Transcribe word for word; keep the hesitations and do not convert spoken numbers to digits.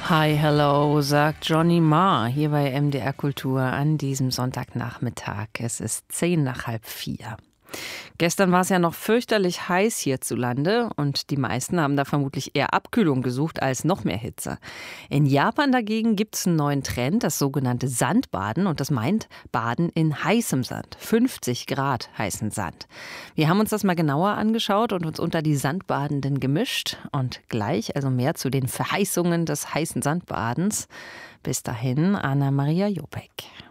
Hi, hello, sagt Johnny Marr hier bei M D R Kultur an diesem Sonntagnachmittag. Es ist zehn nach halb vier. Gestern war es ja noch fürchterlich heiß hierzulande und die meisten haben da vermutlich eher Abkühlung gesucht als noch mehr Hitze. In Japan dagegen gibt es einen neuen Trend, das sogenannte Sandbaden, und das meint Baden in heißem Sand, fünfzig Grad heißen Sand. Wir haben uns das mal genauer angeschaut und uns unter die Sandbadenden gemischt und gleich also mehr zu den Verheißungen des heißen Sandbadens. Bis dahin Anna-Maria Jopek.